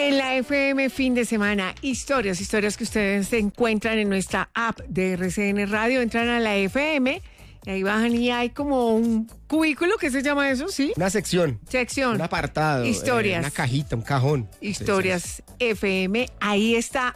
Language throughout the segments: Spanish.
En la FM fin de semana, historias que ustedes encuentran en nuestra app de RCN Radio. Entran a la FM y ahí bajan y hay como un cubículo, ¿qué se llama eso? ¿Sí? Una sección. Un apartado. Historias. Una cajita, un cajón. Historias FM. Ahí está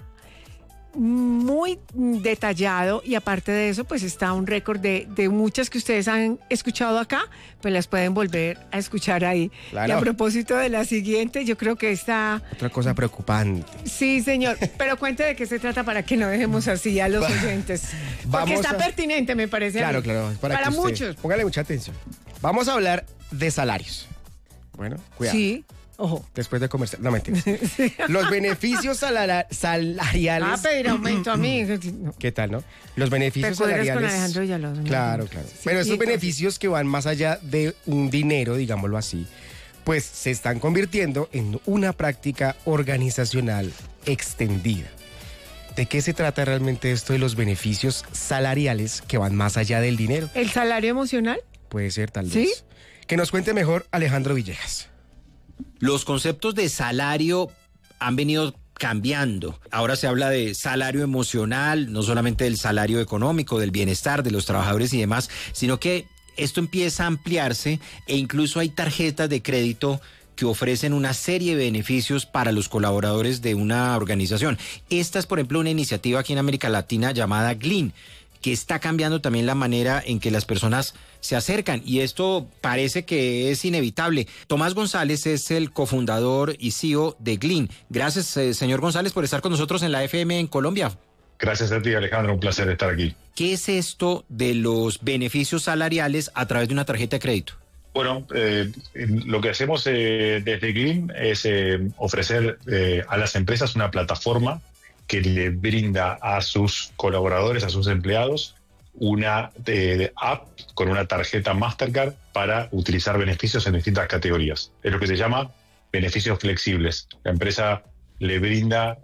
muy detallado y aparte de eso pues está un récord de muchas que ustedes han escuchado acá, pues las pueden volver a escuchar ahí. Claro. Y a propósito de la siguiente, yo creo que está... Otra cosa preocupante. Sí, señor, pero cuente de qué se trata para que no dejemos así a los oyentes. Porque está pertinente, me parece. Claro, claro. Para muchos. Póngale mucha atención. Vamos a hablar de salarios. Bueno, cuidado. Sí. Ojo. Después de comercial. No, mentiras. Los beneficios salariales. Pedir aumento a mí. ¿Qué tal, no? Los beneficios salariales. Con Alejandro Villalobos. Claro. Sí, pero esos entonces, beneficios que van más allá de un dinero, digámoslo así, pues se están convirtiendo en una práctica organizacional extendida. ¿De qué se trata realmente esto de los beneficios salariales que van más allá del dinero? ¿El salario emocional? Puede ser, tal vez. ¿Sí? Que nos cuente mejor Alejandro Villegas. Los conceptos de salario han venido cambiando. Ahora se habla de salario emocional, no solamente del salario económico, del bienestar de los trabajadores y demás, sino que esto empieza a ampliarse e incluso hay tarjetas de crédito que ofrecen una serie de beneficios para los colaboradores de una organización. Esta es, por ejemplo, una iniciativa aquí en América Latina llamada Glean, que está cambiando también la manera en que las personas se acercan y esto parece que es inevitable. Tomás González es el cofundador y CEO de Glean. Gracias, señor González, por estar con nosotros en la FM en Colombia. Gracias a ti, Alejandro, un placer estar aquí. ¿Qué es esto de los beneficios salariales a través de una tarjeta de crédito? Bueno, lo que hacemos desde Glean es ofrecer a las empresas una plataforma que le brinda a sus colaboradores, a sus empleados, una app con una tarjeta Mastercard para utilizar beneficios en distintas categorías. Es lo que se llama beneficios flexibles. La empresa le brinda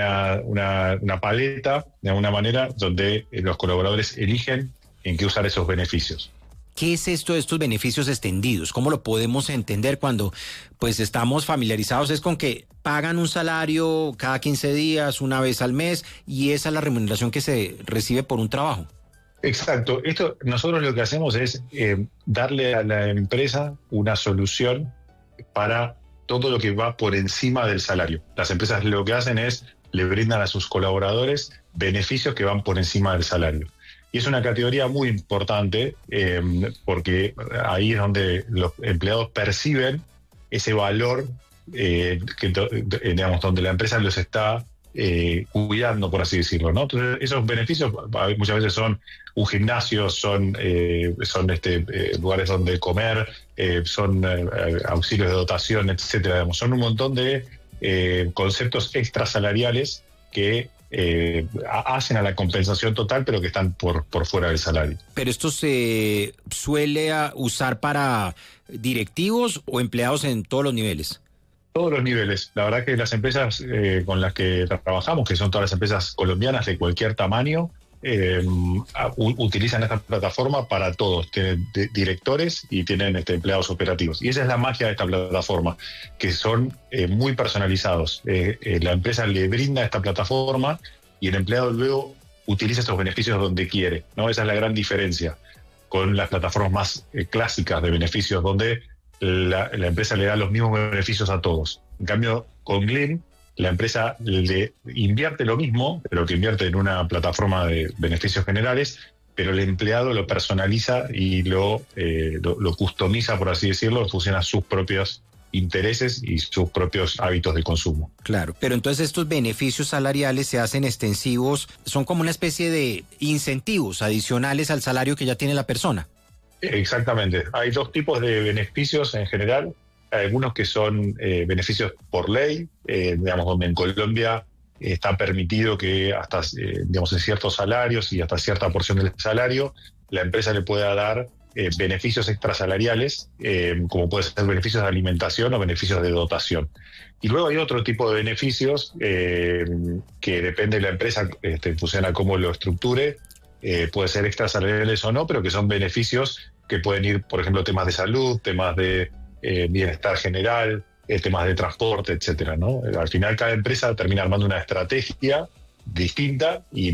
una paleta, de alguna manera, donde los colaboradores eligen en qué usar esos beneficios. ¿Qué es esto de estos beneficios extendidos? ¿Cómo lo podemos entender cuando pues estamos familiarizados? Es con que pagan un salario cada 15 días, una vez al mes, y esa es la remuneración que se recibe por un trabajo. Exacto. Nosotros lo que hacemos es darle a la empresa una solución para todo lo que va por encima del salario. Las empresas lo que hacen es le brindan a sus colaboradores beneficios que van por encima del salario. Y es una categoría muy importante porque ahí es donde los empleados perciben ese valor digamos, donde la empresa los está cuidando, por así decirlo, ¿no? Entonces, esos beneficios muchas veces son un gimnasio, son lugares donde comer, son auxilios de dotación, etcétera. Digamos. Son un montón de conceptos extrasalariales que hacen a la compensación total, pero que están por fuera del salario. ¿Pero esto se suele usar para directivos o empleados en todos los niveles? Todos los niveles. La verdad que las empresas con las que trabajamos, que son todas las empresas colombianas de cualquier tamaño, utilizan esta plataforma para todos. Tienen directores y tienen empleados operativos. Y esa es la magia de esta plataforma, que son muy personalizados. La empresa le brinda esta plataforma y el empleado luego utiliza esos beneficios donde quiere, ¿no? Esa es la gran diferencia con las plataformas más clásicas de beneficios, donde la empresa le da los mismos beneficios a todos. En cambio, con Glean, la empresa le invierte lo mismo, pero que invierte en una plataforma de beneficios generales, pero el empleado lo personaliza y lo customiza, por así decirlo, en función a sus propios intereses y sus propios hábitos de consumo. Claro, pero entonces estos beneficios salariales se hacen extensivos, son como una especie de incentivos adicionales al salario que ya tiene la persona. Exactamente. Hay dos tipos de beneficios en general. Hay algunos que son beneficios por ley, digamos, donde en Colombia está permitido que hasta, digamos, en ciertos salarios y hasta cierta porción del salario, la empresa le pueda dar beneficios extrasalariales, como pueden ser beneficios de alimentación o beneficios de dotación. Y luego hay otro tipo de beneficios que depende de la empresa, en función a cómo lo estructure, puede ser extrasalariales o no, pero que son beneficios que pueden ir, por ejemplo, temas de salud, temas de bienestar general, temas de transporte, etcétera, ¿no? Al final cada empresa termina armando una estrategia distinta y